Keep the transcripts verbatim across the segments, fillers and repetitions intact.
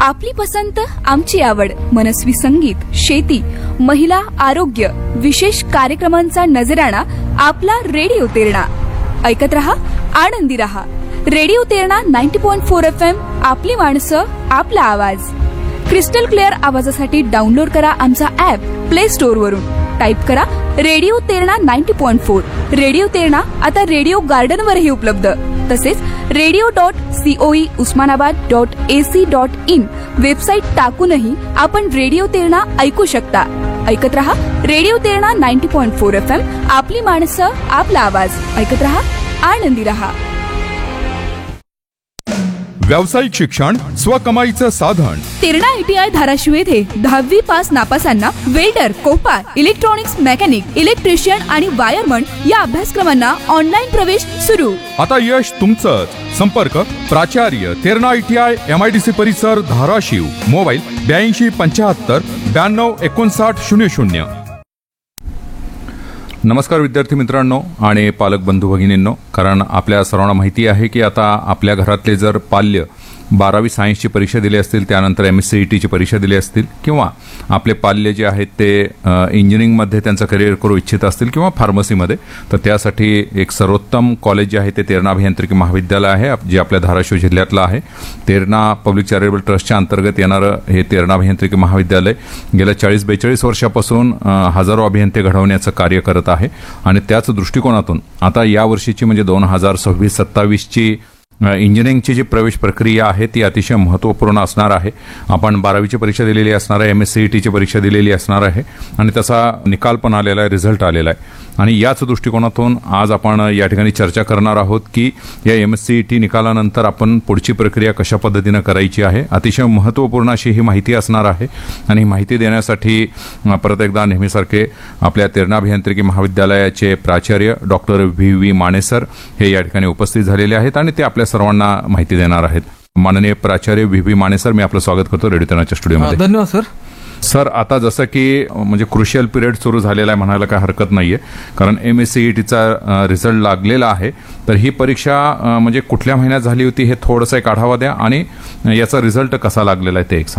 आपली पसंत आमची आवड, मनस्वी संगीत, शेती, महिला, आरोग्य, विशेष कार्यक्रमांचा नजराणा आपला रेडिओ तेरणा. ऐकत रहा, आनंदी रहा. Radio Terna ninety point four F M. आपली माणसं, आपला आवाज. क्रिस्टल क्लिअर आवाजासाठी डाउनलोड करा आमचा ऍप प्ले स्टोअर वरून. टाईप करा radio Terna ninety point four. Radio Terna आता रेडिओ गार्डन वरही उपलब्ध. तसेच radio dot COE Osmanabad dot AC dot in website टाकूनही आपण रेडिओ तेरणा ऐकू शकता. ऐकत रहा radio Terna ninety point four F M. आपली माणसं, आपला आवाज. ऐकत रहा, आनंदी रहा. व्यावसायिक शिक्षण स्वकमाईचं साधन. तेरणा आयटीआय धाराशिव येथे दहावी pass नापासांना welder, Kopar, electronics mechanic, electrician आणि वायरमन या अभ्यासक्रमांना ऑनलाईन प्रवेश सुरू. आता यश तुमचंच. संपर्क प्राचार्य तेरणा आयटीआय एमआयडीसी परिसर धाराशिव. मोबाईल ब्याऐंशी पंच्याहत्तर ब्याण्णव एकोणसाठ शून्य शून्य. नमस्कार विद्यार्थी मित्रांनो आणि पालक बंधू भगिनींनो. कारण आपल्या सर्वांना माहिती आहे की आता आपल्या घरातले जर पाल्य बारावी सायन्सची परीक्षा दिली असतील, त्यानंतर एम एस सी ई टीची परीक्षा दिली असतील, किंवा आपले पाल्य जे आहेत ते इंजिनिअरिंगमध्ये त्यांचं करिअर करू इच्छित असतील किंवा फार्मसीमध्ये, तर त्यासाठी एक सर्वोत्तम कॉलेज जे आहे ते तेरणा अभियांत्रिकी महाविद्यालय आहे, जे आपल्या धाराशिव जिल्ह्यातलं आहे. तेरणा पब्लिक चॅरिटेबल ट्रस्टच्या अंतर्गत येणारं हे तेरणा अभियांत्रिकी महाविद्यालय गेल्या चाळीस बेचाळीस वर्षापासून हजारो अभियंते घडवण्याचं कार्य करत आहे. आणि त्याच दृष्टिकोनातून आता या वर्षीची म्हणजे दोन हजार सव्वीस सत्तावीसची इंजिनिअरिंगची जी प्रवेश प्रक्रिया आहे ती अतिशय महत्त्वपूर्ण असणार आहे. आपण बारावीची परीक्षा दिलेली असणार आहे, एम एस सी ई टीची परीक्षा दिलेली असणार आहे आणि त्याचा निकाल पण आलेला आहे, रिझल्ट आलेला आहे. आणि याच दृष्टिकोनातून आज आपण या ठिकाणी चर्चा करणार आहोत की या M S C E T निकालानंतर आपण पुढची प्रक्रिया कशा पद्धतीनं करायची आहे. अतिशय महत्त्वपूर्ण अशी ही माहिती असणार आहे. आणि ही माहिती देण्यासाठी परत एकदा नेहमीसारखे आपल्या तेरणा अभियांत्रिकी महाविद्यालयाचे प्राचार्य doctor V V Mane sir हे या ठिकाणी उपस्थित झालेले आहेत आणि ते आपल्या सर्वांना माहिती देणार आहेत. माननीय प्राचार्य व्ही व्ही माने सर, मी आपलं स्वागत करतो रेडिओ तेरणाच्या स्टुडिओमध्ये. धन्यवाद सर. सर, आता जसं की म्हणजे क्रुशियल पिरियड सुरू झालेला आहे म्हणायला काय हरकत नाहीये, कारण एम एस सी ई टीचा रिझल्ट लागलेला आहे. तर ही परीक्षा म्हणजे कुठल्या महिन्यात झाली होती हे थोडंसं एक आढावा द्या आणि याचा रिझल्ट कसा लागलेला आहे ते एक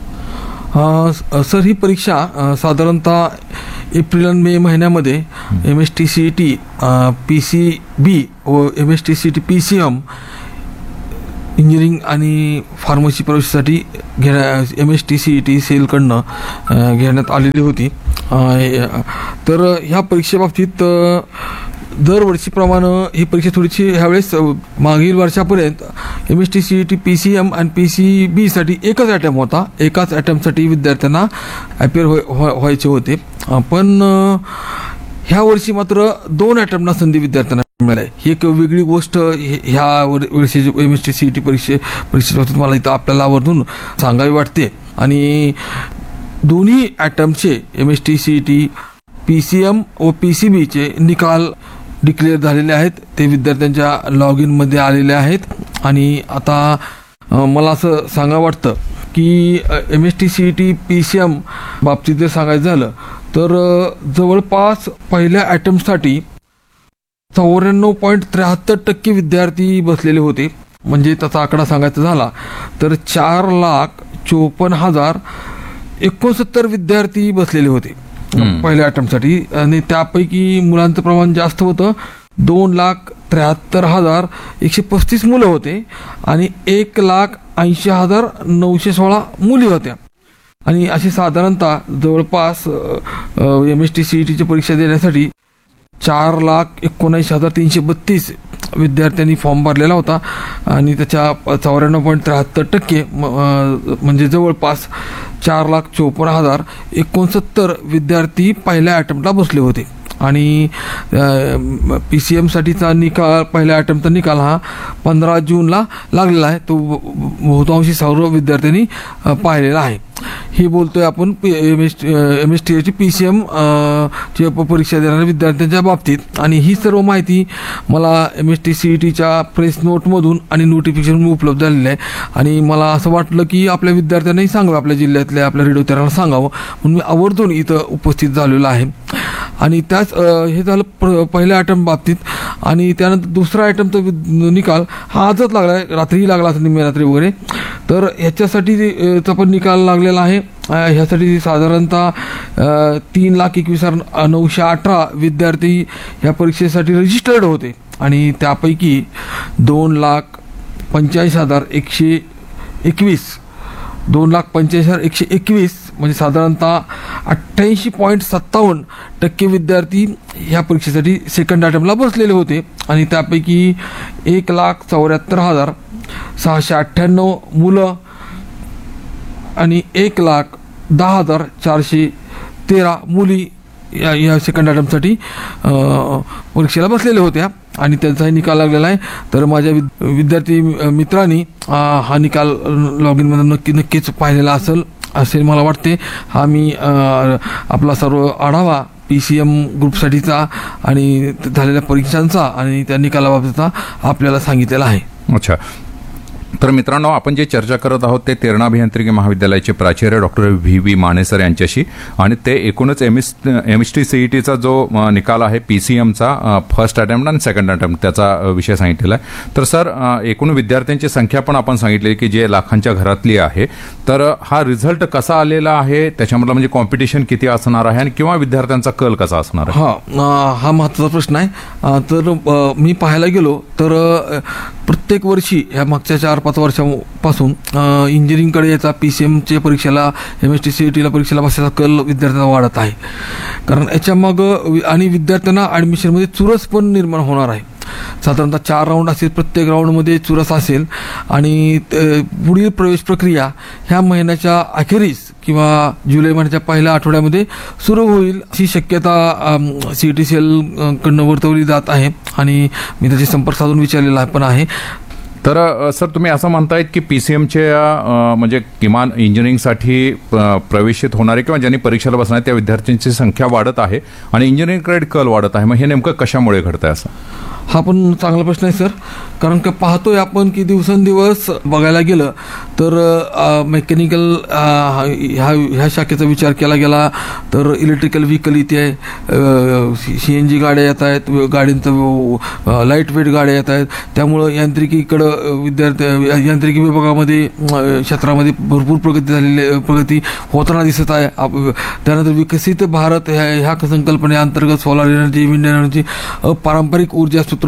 सांगा. सर, ही परीक्षा साधारणतः एप्रिल आणि मे महिन्यामध्ये M S T C E T, P C B व M S T C E T P C M engineering आणि फार्मसी प्रवेशासाठी घेण्या M S T C E T सेलकडनं घेण्यात आलेली होती. तर ह्या परीक्षेबाबतीत दरवर्षीप्रमाणे ही परीक्षा थोडीशी ह्यावेळेस मागील वर्षापर्यंत M S T C E T P C M आणि पी सी बीसाठी एकच अटेम्प्ट होता. एकाच अटेम्प्टसाठी विद्यार्थ्यांना अपिअर व्हाय व्हायचे होते. पण ह्या वर्षी मात्र दोन अटेम्प्टना संधी विद्यार्थ्यांना मिळाली. ही एक वेगळी गोष्ट ह्या वर्षी M S T C E T परीक्षे परीक्षेबाबतीत मला इथं आपल्याला आवर्जून सांगावी वाटते. आणि दोन्ही अटेम्प्टचे M S T C E T P C M व पी सी बीचे निकाल डिक्लेअर झालेले आहेत. ते विद्यार्थ्यांच्या लॉग इनमध्ये आलेले आहेत. आणि आता मला असं सांगावं वाटतं की M S T C E T P C M बाबतीत जर सांगायचं झालं तर जवळपास पहिल्या अटेम्प्टसाठी चौऱ्याण्णव पॉईंट त्र्याहत्तर टक्के विद्यार्थी बसलेले होते. म्हणजे त्याचा आकडा सांगायचा झाला तर चार लाख चोपन्न हजार एकोणसत्तर विद्यार्थी बसलेले होते पहिल्या अटेम्प्टसाठी. आणि त्यापैकी मुलांचं प्रमाण जास्त होतं. दोन लाख त्र्याहत्तर हजार एकशे पस्तीस मुलं होते आणि एक लाख ऐंशी हजार नऊशे सोळा मुली होत्या. आणि अशी साधारणतः जवळपास M S T C E टीची परीक्षा देण्यासाठी चार लाख एकोणऐंशी हजार तीनशे बत्तीस विद्यार्थ्यांनी फॉर्म भरलेला होता. आणि त्याच्या चौऱ्याण्णव पॉईंट त्र्याहत्तर टक्के म्हणजे जवळपास चार लाख चोपन्न हजार एकोणसत्तर विद्यार्थी पहिल्या अटेम्प्टला बसले होते. आणि पी सी एमसाठीचा निकाल, पहिल्या अटेम्प्टचा निकाल हा पंधरा जूनला लागलेला आहे. तो बहुतांशी सर्व विद्यार्थ्यांनी पाहिलेला आहे. हे बोलतोय आपण M S M S T ची पी सी एम ची परीक्षा देणाऱ्या विद्यार्थ्यांच्या बाबतीत. आणि ही सर्व माहिती मला M S T C E टीच्या प्रेस नोटमधून आणि नोटिफिकेशन उपलब्ध झालेलं आहे. आणि मला असं वाटलं की आपल्या विद्यार्थ्यांनाही सांगावं, आपल्या जिल्ह्यातल्या आपल्या रेडिओ तेराला सांगावं, म्हणून मी आवर्जून इथं उपस्थित झालेलो आहे. आणि त्याच हे झालं पहिल्या अटेम्प्ट बाबतीत. आणि त्यानंतर दुसरा अटेम्प्टचा निकाल हा आजच लागला आहे, रात्रीही लागला असेल निम्म्या रात्री वगैरे. तर ह्याच्यासाठी अ, चा पण निकाल लागलेला आहे. अ, ह्यासाठी साधारणतः अ, तीन लाख एकवीस हजार नऊशे अठरा विद्यार्थी ह्या परीक्षेसाठी रजिस्टर्ड होते आणि त्यापैकी दोन लाख पंचेचाळीस हजार एकशे एकवीस दोन लाख पंचेचाळीस हजार एकशे एकवीस म्हणजे साधारणतः अठ्ठ्याऐंशी पॉईंट सत्तावन्न टक्के विद्यार्थी ह्या परीक्षेसाठी सेकंड अटेम्प्टला बसलेले होते आणि त्यापैकी एक लाख चौऱ्याहत्तर हजार सहाशे अठ्ठ्याण्णव मुलं आणि एक लाख दहा हजार चारशे तेरा मुली या या सेकंड अटेम्प्टसाठी परीक्षेला बसलेल्या होत्या आणि त्यांचाही निकाल लागलेला आहे. तर माझ्या विद विद्यार्थी मित्रांनी अ, हा निकाल लॉग इनमध्ये नक्की नक्कीच पाहिलेला असेल असे मला वाटते. हा मी अ, आपला सर्व आढावा पी सी एम ग्रुपसाठीचा आणि झालेल्या परीक्षांचा आणि त्या निकालाबाबतचा आपल्याला सांगितलेला आहे. अच्छा, तर मित्रांनो, आपण जे चर्चा करत आहोत ते तेरणा अभियांत्रिकी महाविद्यालयाचे प्राचार्य doctor V V Mane sir यांच्याशी, आणि ते एकूणच M S M S T सीईटीचा जो अ, निकाल आहे पी सी एमचा फर्स्ट अटेम्प्ट आणि सेकंड अटेम्प्ट त्याचा अ, विषय सांगितलेला आहे. तर सर, अ, एकूण विद्यार्थ्यांची संख्या पण आपण सांगितली की जे लाखांच्या घरातली आहे. तर अ, हा रिझल्ट कसा आलेला आहे, त्याच्यामधला म्हणजे कॉम्पिटिशन किती असणार आहे आणि किंवा विद्यार्थ्यांचा कल कसा असणार आहे? हा अ, हा महत्त्वाचा प्रश्न आहे. अ, तर अ, मी पाहायला गेलो तर अ, प्रत्येक वर्षी ह्या मागच्या चार पाच वर्षापासून इंजिनिअरिंगकडे याचा पी सी एमच्या परीक्षेला M S T C E टीला परीक्षेला बसायचा कल विद्यार्थ्यांना वाढत आहे. कारण याच्यामागं आणि विद्यार्थ्यांना ॲडमिशनमध्ये चुरस पण निर्माण होणार आहे. साधारणतः चार राऊंड असेल, प्रत्येक राऊंडमध्ये चुरस असेल आणि पुढील प्रवेश प्रक्रिया ह्या महिन्याच्या अखेरीस किंवा जुलै महिन्याच्या पहिल्या आठवड्यामध्ये सुरू होईल अशी शक्यता C E T C L कडनं वर्तवली जात आहे आणि मी त्याचे संपर्क साधून विचारलेला पण आहे. तर अ, सर, तुम्ही असं म्हणतायत की पी सी एमच्या म्हणजे किमान इंजिनिअरिंगसाठी अ, प्रवेशित होणारे किंवा ज्यांनी परीक्षेला बसणार त्या विद्यार्थ्यांची संख्या वाढत आहे आणि इंजिनिअरिंगकडे कल वाढत आहे. मग हे नेमकं कशामुळे घडत आहे असं? हा पण चांगला प्रश्न आहे सर. कारण का पाहतोय आपण की दिवसेंदिवस बघायला गेलं तर मेकॅनिकल ह्या ह्या शाखेचा विचार केला गेला तर इलेक्ट्रिकल व्हेकल इथे आहे, सी एन जी गाड्या येत आहेत, गाड्यांचं लाईट वेट गाड्या येत आहेत. त्यामुळं यांत्रिकीकडं विद्यार्थी यांत्रिकी विभागामध्ये अ, क्षेत्रामध्ये भरपूर प्रगती झालेली प्रगती होताना दिसत आहे. आप त्यानंतर विकसित भारत ह्या ह्या संकल्पनेअंतर्गत सोलार एनर्जी, विंड एनर्जी, पारंपरिक ऊर्जा सूत्र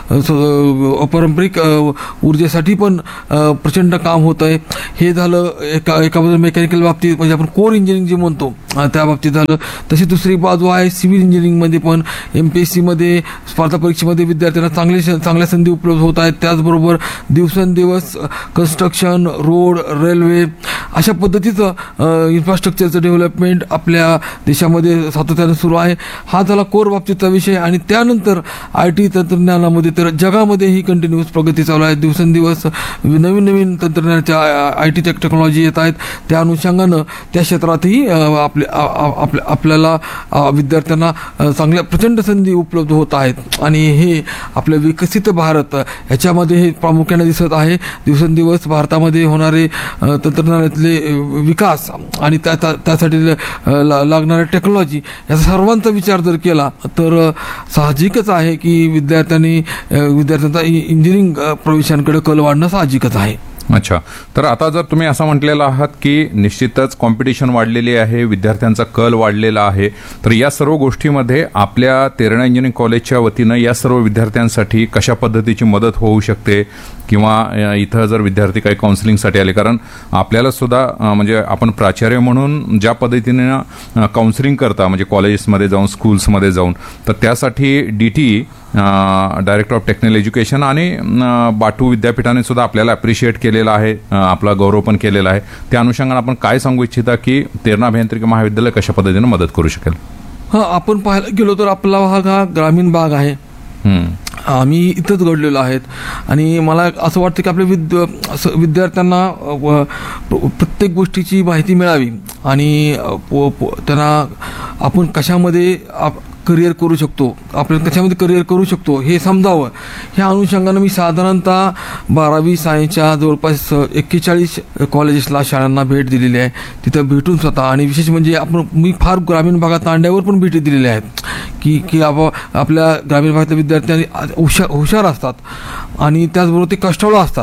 अपारंपरिक ऊर्जेसाठी पण प्रचंड काम होत आहे. हे झालं एका एका बाजूला मेकॅनिकल बाबतीत, म्हणजे आपण कोर इंजिनिअरिंग जे म्हणतो त्या बाबतीत झालं. तशी दुसरी बाजू आहे सिव्हिल इंजिनिअरिंगमध्ये पण एम पी एस सीमध्ये स्पर्धा परीक्षेमध्ये विद्यार्थ्यांना चांगले चांगल्या संधी उपलब्ध होत आहेत. त्याचबरोबर दिवसेंदिवस कन्स्ट्रक्शन, रोड, रेल्वे अशा पद्धतीचं इन्फ्रास्ट्रक्चरचं डेव्हलपमेंट आपल्या देशामध्ये सातत्यानं सुरू आहे. हा झाला कोर बाबतीतचा विषय. आणि त्यानंतर आय टी तंत्रज्ञानामध्ये तर जगामध्ये ही कंटिन्युअस प्रगती चालू आहे. दिवसेंदिवस नवीन नवीन तंत्रज्ञानाच्या आय टी टेक्नॉलॉजी येत आहेत. त्या अनुषंगानं त्या क्षेत्रातही आपले आपल्या आपल्याला विद्यार्थ्यांना चांगल्या प्रचंड संधी उपलब्ध होत आहेत आणि हे आपलं विकसित भारत ह्याच्यामध्ये हे प्रामुख्याने दिसत आहे. दिवसेंदिवस भारतामध्ये होणारे तंत्रज्ञानातले विकास आणि त्या त्यासाठी लागणाऱ्या टेक्नॉलॉजी याचा सर्वांचा विचार जर केला तर साहजिकच आहे की विद्यार्थ्यांनी विद्यार्थ्यांचा इंजिनिअरिंग प्रवेशांकडे कल वाढणं साहजिकच आहे. अच्छा, तर आता जर तुम्ही असं म्हटलेलं आहात की निश्चितच कॉम्पिटिशन वाढलेली आहे, विद्यार्थ्यांचा कल वाढलेला आहे, तर या सर्व गोष्टीमध्ये आपल्या तेरणा इंजिनिअरिंग कॉलेजच्या वतीनं या सर्व विद्यार्थ्यांसाठी कशा पद्धतीची मदत होऊ शकते किंवा इथं जर विद्यार्थी काही काउन्सिलिंगसाठी आले, कारण आपल्याला सुद्धा म्हणजे आपण प्राचार्य म्हणून ज्या पद्धतीने काउन्सिलिंग करता म्हणजे कॉलेजेसमध्ये जाऊन, स्कूल्समध्ये जाऊन, तर त्यासाठी D T director of technical education आणि बाटू विद्यापीठाने सुद्धा आपल्याला अप्रिशिएट केलेला आहे, आपला गौरव पण केलेला आहे. त्या अनुषंगाने आपण काय सांगू इच्छिता की तेरणा अभियांत्रिकी महाविद्यालय कशा पद्धतीने मदत करू शकेल? हां, आपण पाहायला गेलो तर आपला भाग हा ग्रामीण भाग आहे. आम्ही इथंच घडलेलो आहेत आणि मला असं वाटतं की आपल्या विद्या विद्यार्थ्यांना प्रत्येक गोष्टीची माहिती मिळावी आणि त्यांना आपण कशामध्ये करिअर करू शकतो, आपण कशामध्ये करिअर करू शकतो हे समजावं. ह्या अनुषंगानं मी साधारणतः बारावी सायन्सच्या जवळपास एक्केचाळीस कॉलेजेसला, शाळांना भेट दिलेली आहे. तिथं भेटून स्वतः आणि विशेष म्हणजे आपण मी फार ग्रामीण भागात तांड्यावर पण भेटी दिलेल्या आहेत की की आप आपल्या ग्रामीण भागातल्या विद्यार्थ्यांनी हुशार हुशार असतात आणि त्याचबरोबर ते कष्टाळू असतात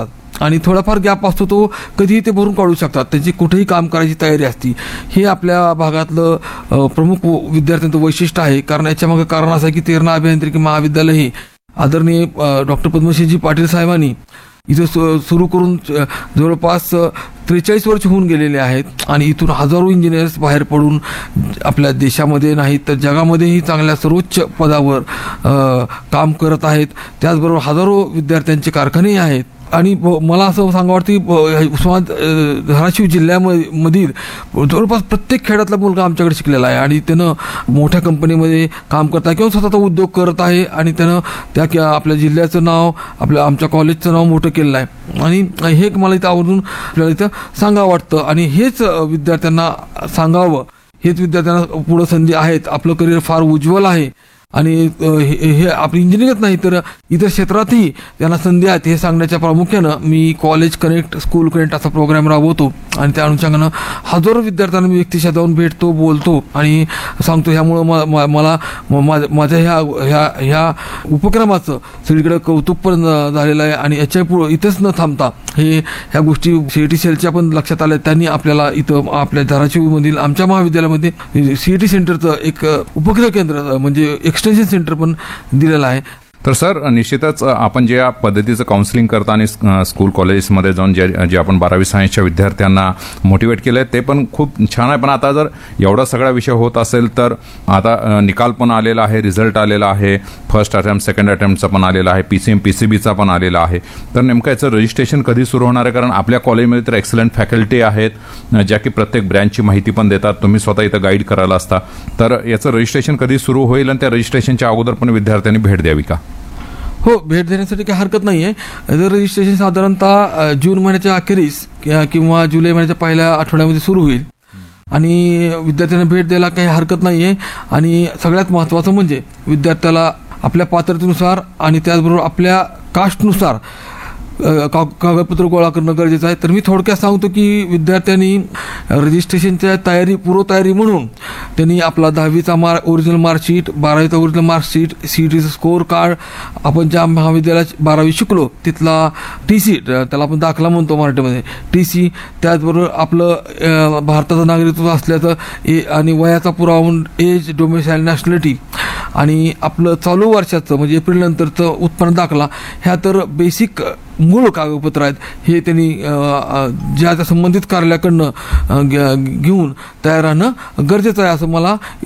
आणि थोडाफार गॅप असतो तो कधीही ते भरून काढू शकतात. त्यांची कुठेही काम करायची तयारी असते. हे आपल्या भागातलं अ, प्रमुख विद्यार्थ्यांचं वैशिष्ट्य आहे. कारण याच्यामागे कारण असं आहे की तेरणा अभियांत्रिकी महाविद्यालय हे आदरणीय डॉक्टर पद्मश्रीजी पाटील साहेबांनी इथं सु सुरू करून अ, जवळपास त्रेचाळीस वर्ष होऊन गेलेले आहेत आणि इथून हजारो इंजिनियर्स बाहेर पडून आपल्या देशामध्ये नाही तर जगामध्येही चांगल्या सर्वोच्च पदावर अ, काम करत आहेत. त्याचबरोबर हजारो विद्यार्थ्यांचे कारखानेही आहेत. आणि ब- मला असं सांगा वाटतं की उस्मानाबाद अ, धाराशिव जिल्ह्यामधील जवळपास प्रत्येक खेड्यातला मुलगा आमच्याकडे शिकलेला आहे आणि त्यानं मोठ्या कंपनीमध्ये काम करत आहे किंवा स्वतःचा उद्योग करत आहे आणि त्यानं त्या कि- आपल्या जिल्ह्याचं नाव आपल्या आमच्या कॉलेजचं नाव मोठं केलेलं आहे. आणि हे एक मला इथं आवडून आपल्याला इथं सांगावं वाटतं आणि हेच अ, विद्यार्थ्यांना सांगावं. हेच विद्यार्थ्यांना पुढं संधी आहेत. आपलं करिअर फार उज्ज्वल आहे आणि अ, हे हे आपली इंजिनिअरिंगच नाही तर इतर क्षेत्रातही त्यांना संधी आहेत हे सांगण्याच्या प्रामुख्यानं मी कॉलेज कनेक्ट स्कूल कनेक्ट असा प्रोग्राम राबवतो आणि त्या अनुषंगानं हजारो विद्यार्थ्यांना मी व्यक्तिशः जाऊन भेटतो बोलतो आणि सांगतो. ह्यामुळं म- म- मला म- मा- माझ्या ह्या ह्या ह्या उपक्रमाचं सगळीकडे कौतुक पण झालेलं आहे आणि याच्या पुढं इथंच न थांबता हे ह्या गोष्टी सीईटी सेलच्या पण लक्षात आल्या. त्यांनी आपल्याला इथं आपल्या धाराशिवमधील आमच्या महाविद्यालयामध्ये सीईटी सेंटरचं एक उपग्रह केंद्र म्हणजे एक्सटेन्शन सेंटर पण दिलेलं आहे. तर सर निश्चितच आपण ज्या पद्धतीचं काउन्सिलिंग करता आणि स्कूल कॉलेजेसमध्ये जाऊन जे जे आपण बारावी सायन्सच्या विद्यार्थ्यांना मोटिवेट केलं आहे ते पण खूप छान आहे. पण आता जर एवढा सगळा विषय होत असेल तर आता निकाल पण आलेला आहे, रिझल्ट आलेला आहे, फर्स्ट अटेम्प्ट सेकंड अटेम्प्टचा पण आलेला आहे, P C M P C बीचा पण आलेला आहे. तर नेमकं याचं रजिस्ट्रेशन कधी सुरू होणार आहे? कारण आपल्या कॉलेजमध्ये तर एक्सलंट फॅकल्टी आहेत ज्या की प्रत्येक ब्रँचची माहिती पण देतात. तुम्ही स्वतः इथं गाईड करायला असता. तर याचं रजिस्ट्रेशन कधी सुरू होईल आणि त्या रजिस्ट्रेशनच्या अगोदर पण विद्यार्थ्यांनी भेट द्यावी का? हो, भेट देण्यासाठी काही हरकत नाही आहे. जर रजिस्ट्रेशन साधारणतः अ, जून महिन्याच्या अखेरीस कि- किंवा जुलै महिन्याच्या पहिल्या आठवड्यामध्ये सुरू होईल आणि विद्यार्थ्यांना भेट द्यायला काही हरकत नाही आहे. आणि सगळ्यात महत्त्वाचं म्हणजे विद्यार्थ्याला आपल्या पात्रतेनुसार आणि त्याचबरोबर आपल्या कास्टनुसार अ, का कागदपत्र गोळा करणं गरजेचं आहे. तर मी थोडक्यात सांगतो की विद्यार्थ्यांनी रजिस्ट्रेशनच्या तयारी पूर्वतयारी म्हणून त्यांनी आपला दहावीचा मार्क ओरिजिनल मार्कशीट, बारावीचा ओरिजिनल मार्कशीट, सी ई टीचं स्कोअर कार्ड, आपण ज्या महाविद्यालयात बारावी शिकलो तिथला टी सी, त्याला आपण दाखला म्हणतो मराठीमध्ये, टी सी, त्याचबरोबर आपलं अ, भारताचं नागरिकत्व असल्याचं ए आणि वयाचा पुरावा म्हणून एज, डोमेसाईल, नॅशनॅलिटी आणि आपलं चालू वर्षाचं म्हणजे एप्रिल नंतरचं उत्पन्न दाखला. ह्या तर बेसिक मूळ कागदपत्र आहेत. हे त्यांनी अ, ज्या त्या संबंधित कार्यालयाकडनं अ, घे- घेऊन तयार राहणं गरजेचं आहे असं मला